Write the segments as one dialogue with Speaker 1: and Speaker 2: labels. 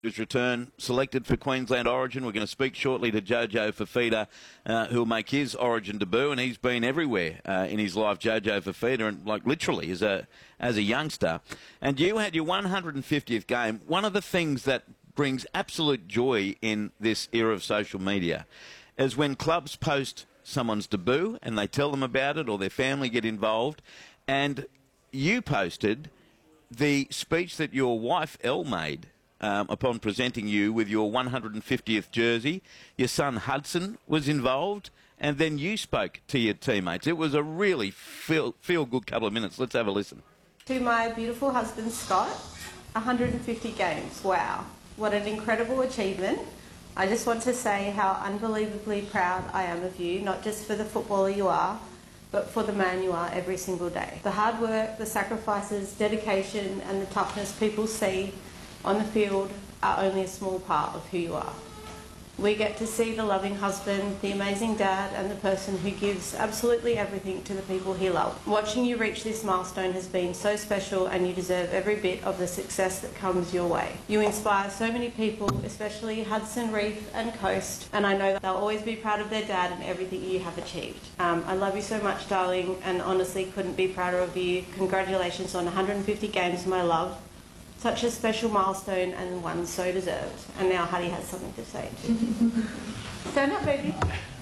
Speaker 1: His return, selected for Queensland Origin. We're going to speak shortly to Jojo Fifita, who'll make his Origin debut, and he's been everywhere in his life, Jojo Fifita, and like literally as a youngster. And you had your 150th game. One of the things that brings absolute joy in this era of social media is when clubs post someone's debut and they tell them about it, or their family get involved. And you posted the speech that your wife Elle made upon presenting you with your 150th jersey. Your son Hudson was involved, and then you spoke to your teammates. It was a really feel-good couple of minutes. Let's have a listen.
Speaker 2: To my beautiful husband Scott, 150 games. Wow, what an incredible achievement. I just want to say how unbelievably proud I am of you, not just for the footballer you are, but for the man you are every single day. The hard work, the sacrifices, dedication and the toughness people see on the field are only a small part of who you are. We get to see the loving husband, the amazing dad, and the person who gives absolutely everything to the people he loves. Watching you reach this milestone has been so special, and you deserve every bit of the success that comes your way. You inspire so many people, especially Hudson, Reef and Coast, and I know that they'll always be proud of their dad and everything you have achieved. I love you so much, darling, and honestly couldn't be prouder of you. Congratulations on 150 games, my love. Such a special milestone, and one so deserved. And now Huddy has something to say too. Stand up, baby.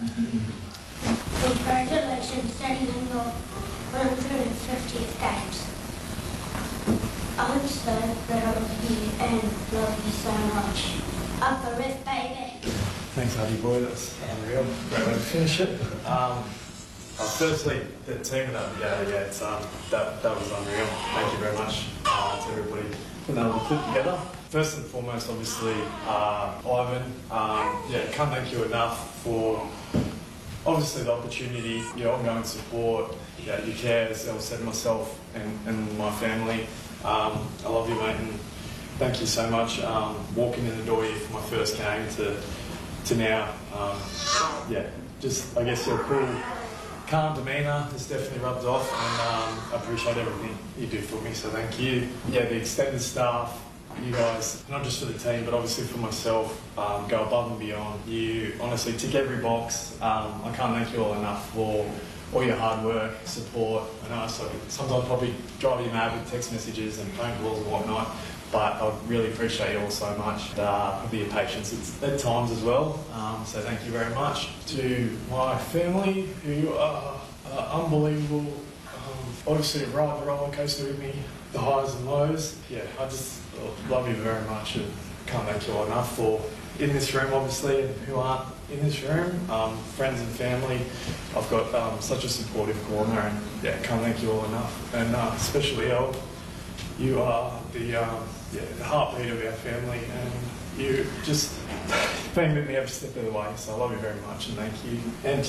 Speaker 3: Congratulations, Daddy, on your 150th games. I'm so proud of you and love you so much. Up the Riff, baby.
Speaker 4: Thanks, Huddy boy. That's unreal. Great way to finish it. Firstly, the team of that, it's that was unreal. Thank you very much to everybody putting that all put together. First and foremost, obviously, Ivan. Can't thank you enough for obviously the opportunity, your ongoing support, your care, as I said, myself and my family. I love you, mate, and thank you so much. Walking in the door here for my first game to now, just I guess your cool, calm demeanour has definitely rubbed off, and I appreciate everything you do for me, so thank you. Yeah, the extended staff, you guys, not just for the team, but obviously for myself, go above and beyond. You honestly tick every box. I can't thank you all enough for all your hard work, support. I know I sometimes probably drive you mad with text messages and phone calls and whatnot, but I really appreciate you all so much for your patience at times as well. So thank you very much. To my family, who are unbelievable, obviously ride the roller coaster with me, the highs and lows. Yeah, I just love you very much, and can't thank you all enough for in this room, obviously, and who aren't in this room, friends and family. I've got such a supportive corner, and can't thank you all enough. And especially Elle, you are the heartbeat of our family, and you just been with me every step of the way. So I love you very much, and thank you. And